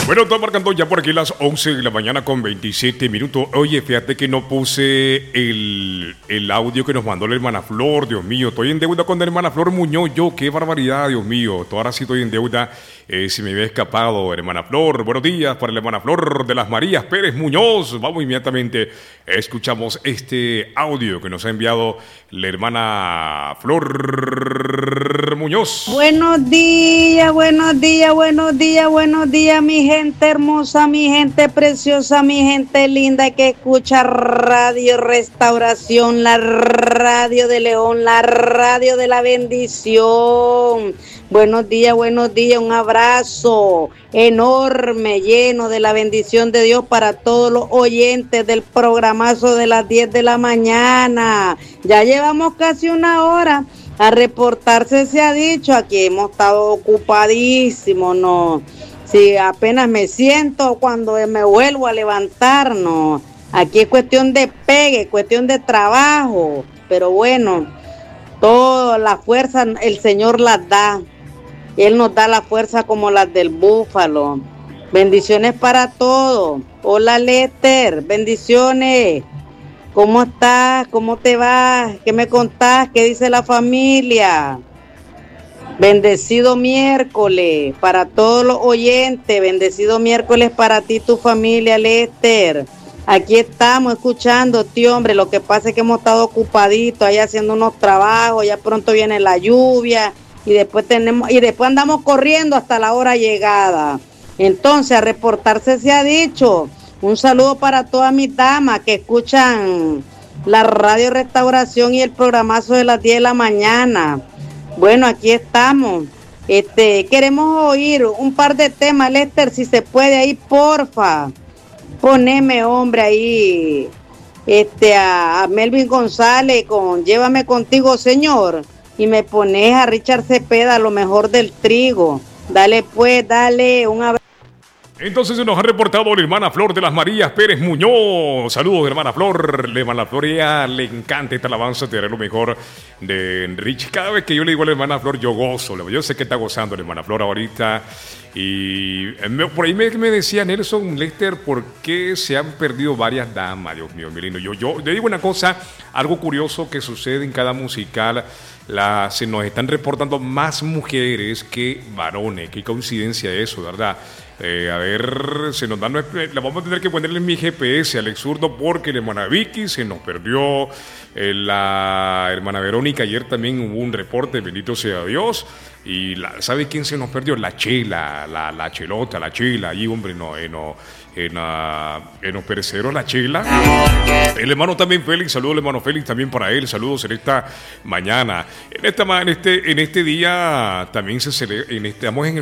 Bueno, está marcando ya por aquí las 11 de la mañana con 27 minutos. Oye, fíjate que no puse el audio que nos mandó la hermana Flor, Dios mío. Estoy en deuda con la hermana Flor Muñoz. Qué barbaridad, Dios mío. Ahora sí estoy en deuda. Si me había escapado, hermana Flor. Buenos días para la hermana Flor de las Marías Pérez Muñoz. Vamos inmediatamente. Escuchamos este audio que nos ha enviado la hermana Flor Muñoz. Buenos días, mi gente hermosa, mi gente preciosa, mi gente linda que escucha Radio Restauración, la radio de León, la radio de la bendición. Buenos días, un abrazo enorme, lleno de la bendición de Dios para todos los oyentes del programazo de las 10 de la mañana. Ya llevamos casi una hora. A reportarse se ha dicho, aquí hemos estado ocupadísimos, ¿no? Si apenas me siento cuando me vuelvo a levantar, ¿no? Aquí es cuestión de pegue, cuestión de trabajo, pero bueno, toda la fuerza el Señor las da. Él nos da la fuerza como las del búfalo. Bendiciones para todos. Hola Lester, bendiciones. ¿Cómo estás? ¿Cómo te va? ¿Qué me contás? ¿Qué dice la familia? Bendecido miércoles para todos los oyentes. Bendecido miércoles para ti y tu familia, Lester. Aquí estamos escuchando, tío, hombre. Lo que pasa es que hemos estado ocupaditos ahí haciendo unos trabajos. Ya pronto viene la lluvia y después andamos corriendo hasta la hora llegada. Entonces, a reportarse se ha dicho. Un saludo para todas mis damas que escuchan la Radio Restauración y el programazo de las 10 de la mañana. Bueno, aquí estamos. Queremos oír un par de temas, Lester, si se puede ahí, porfa. Poneme, hombre, ahí a Melvin González con Llévame Contigo, Señor. Y me pones a Richard Cepeda, lo mejor del trigo. Dale pues, dale, un abrazo. Entonces se nos ha reportado la hermana Flor de las Marías Pérez Muñoz. Saludos, hermana Flor. La hermana Flor, ella le encanta esta alabanza, te haré lo mejor de Enrique. Cada vez que yo le digo a la hermana Flor, yo gozo. Yo sé que está gozando la hermana Flor ahorita. Y por ahí me decía Nelson Lester, ¿por qué se han perdido varias damas? Dios mío, mi lindo. Yo le digo una cosa, algo curioso que sucede en cada musical. Se nos están reportando más mujeres que varones. Qué coincidencia eso, ¿verdad? A ver, se nos da, la vamos a tener que ponerle en mi GPS, Alex Zurdo, porque la hermana Vicky se nos perdió, la hermana Verónica, ayer también hubo un reporte, bendito sea Dios, y ¿sabe quién se nos perdió? La Chela, la Chelota, la Chela, ahí hombre, en los pereceros, la Chela. El hermano también Félix, saludos al hermano Félix también para él, saludos en esta mañana. En este día también se celebra, estamos en el